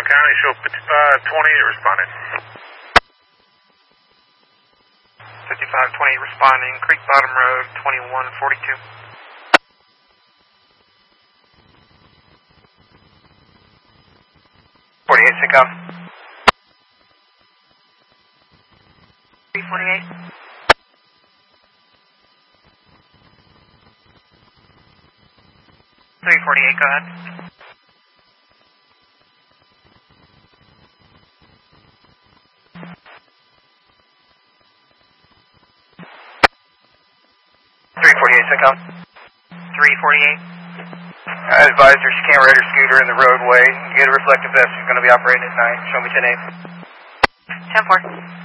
Utah County, show 5528 responding. 5528 responding, Creek Bottom Road, 2142. 48, SICOM. 348. 348, go ahead. SICOM. 348. I advise there's a camera or scooter in the roadway. Get a reflective vest. It's going to be operating at night. Show me 10-8. 10-4.